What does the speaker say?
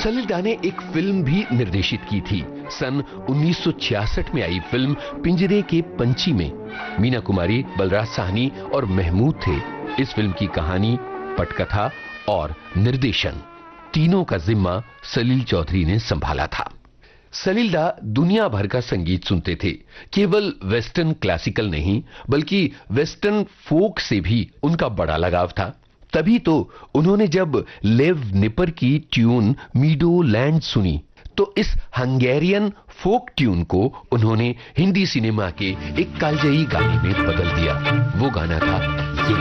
सलील डा ने एक फिल्म भी निर्देशित की थी। सन 1966 में आई फिल्म पिंजरे के पंछी में मीना कुमारी, बलराज साहनी और महमूद थे। इस फिल्म की कहानी, पटकथा और निर्देशन तीनों का जिम्मा सलील चौधरी ने संभाला था। सलील डा दुनिया भर का संगीत सुनते थे। केवल वेस्टर्न क्लासिकल नहीं, बल्कि वेस्टर्न फोक से भी उनका बड़ा लगाव था। तभी तो उन्होंने जब लेव निपर की ट्यून मीडो लैंड सुनी तो इस हंगेरियन फोक ट्यून को उन्होंने हिंदी सिनेमा के एक कालजयी गाने में बदल दिया। वो गाना था